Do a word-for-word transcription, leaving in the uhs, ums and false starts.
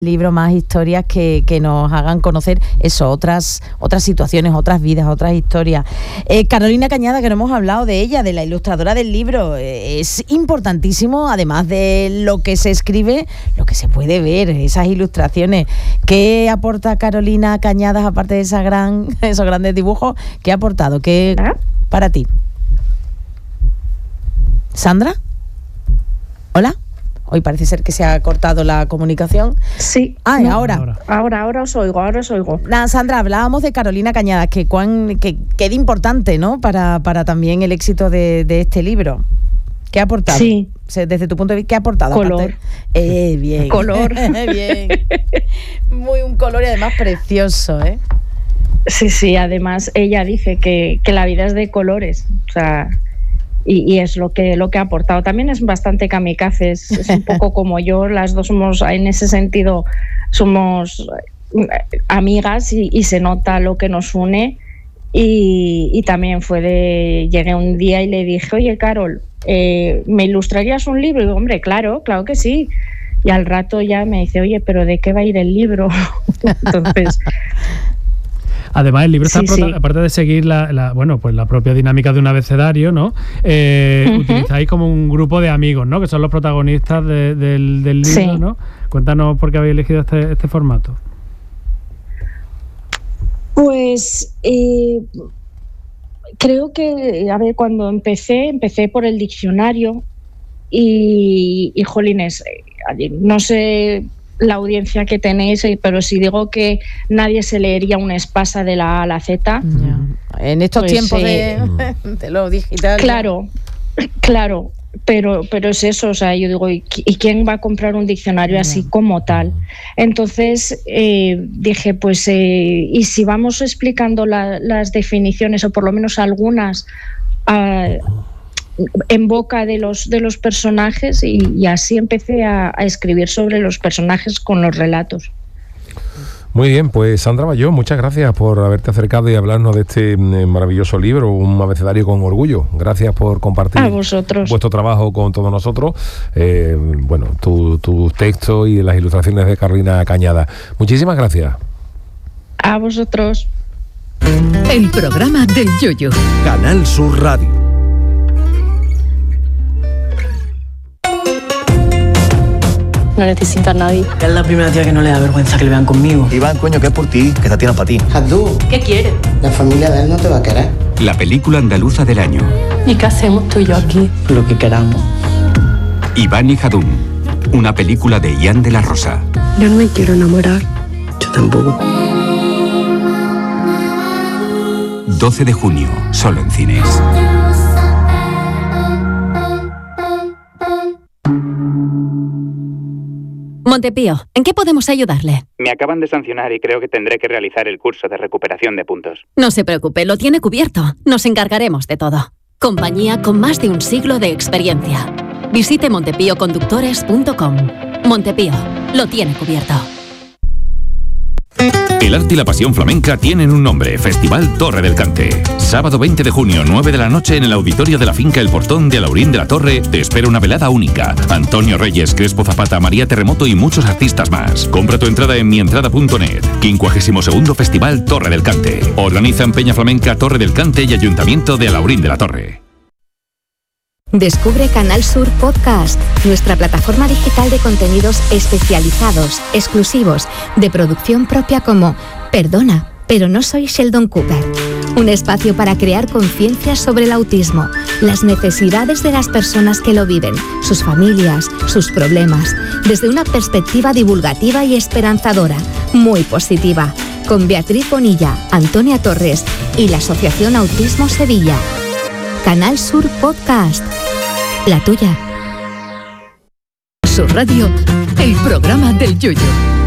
libro, más historias que, que nos hagan conocer eso, otras otras situaciones, otras vidas, otras historias. Eh, Carolina Cañada, que no hemos hablado de ella, de la ilustradora del libro, eh, es importantísimo, además de lo que se escribe, lo que se puede ver, esas ilustraciones. ¿Qué aporta Carolina Cañadas, aparte de esa gran, esos grandes dibujos? ¿Qué ha aportado? ¿Qué para ti? ¿Sandra? ¿Hola? Hoy parece ser que se ha cortado la comunicación. Sí. Ah, no, ahora. ahora. Ahora, ahora os oigo, ahora os oigo. Nada, Sandra, hablábamos de Carolina Cañadas, que cuán que, que de importante, ¿no? Para, para también el éxito de, de este libro. ¿Qué ha aportado? Sí. Desde tu punto de vista, ¿qué ha aportado? Color. Aparte, eh, bien. Color. Bien. Muy un color y además precioso, ¿eh? Sí, sí, además ella dice que, que la vida es de colores, o sea... Y, y es lo que lo que ha aportado. También es bastante kamikaze, es, es un poco como yo, las dos somos, en ese sentido, somos amigas y, y se nota lo que nos une. Y, y también fue de, llegué un día y le dije, oye, Carol, eh, ¿me ilustrarías un libro? Y digo, hombre, claro, claro que sí. Y al rato ya me dice, oye, ¿pero de qué va a ir el libro? Entonces... Además, el libro está, sí, prota- sí. aparte de seguir la, la, bueno, pues la propia dinámica de un abecedario, ¿no? Eh, uh-huh. Utilizáis como un grupo de amigos, ¿no? Que son los protagonistas de, del, del libro, sí. ¿no? Cuéntanos por qué habéis elegido este, este formato. Pues eh, creo que, a ver, cuando empecé, empecé por el diccionario y, y jolines, no sé... la audiencia que tenéis, pero si digo que nadie se leería una espasa de la A a la Z. Yeah. En estos pues, tiempos eh, de, de lo digital. Claro, claro, pero, pero es eso, o sea, yo digo, ¿y, y quién va a comprar un diccionario yeah. así como tal? Entonces eh, dije, pues, eh, y si vamos explicando la, las definiciones, o por lo menos algunas, uh, en boca de los de los personajes, y, y así empecé a, a escribir sobre los personajes con los relatos. Muy bien, pues Sandra Bayón, muchas gracias por haberte acercado y hablarnos de este maravilloso libro, un abecedario con orgullo. Gracias por compartir a vosotros. Vuestro trabajo con todos nosotros. Eh, bueno, tus tu textos y las ilustraciones de Carolina Cañada. Muchísimas gracias. A vosotros. El programa del Yoyo. Canal Sur Radio. No necesito a nadie. Es la primera tía que no le da vergüenza que le vean conmigo. Iván, coño, que es por ti, que esta tía no es para ti. Abdú, ¿qué quieres? La familia de él no te va a querer. La película andaluza del año. ¿Y qué hacemos tú y yo aquí? Lo que queramos. Iván y Jadún, una película de Ian de la Rosa. Yo no me quiero enamorar. Yo tampoco. doce de junio, solo en cines. Montepío, ¿en qué podemos ayudarle? Me acaban de sancionar y creo que tendré que realizar el curso de recuperación de puntos. No se preocupe, lo tiene cubierto. Nos encargaremos de todo. Compañía con más de un siglo de experiencia. Visite montepío conductores punto com. Montepío, lo tiene cubierto. El arte y la pasión flamenca tienen un nombre: Festival Torre del Cante. Sábado veinte de junio, nueve de la noche, en el auditorio de la finca El Portón de Alaurín de la Torre, te espera una velada única. Antonio Reyes, Crespo Zapata, María Terremoto y muchos artistas más. Compra tu entrada en mientrada punto net. quincuagésimo segundo Festival Torre del Cante. Organizan Peña Flamenca Torre del Cante y Ayuntamiento de Alaurín de la Torre. Descubre Canal Sur Podcast, nuestra plataforma digital de contenidos especializados, exclusivos, de producción propia como Perdona, pero no soy Sheldon Cooper. Un espacio para crear conciencia sobre el autismo, las necesidades de las personas que lo viven, sus familias, sus problemas, desde una perspectiva divulgativa y esperanzadora, muy positiva, con Beatriz Bonilla, Antonia Torres y la Asociación Autismo Sevilla. Canal Sur Podcast, la tuya. Sur Radio, el programa del Yoyo.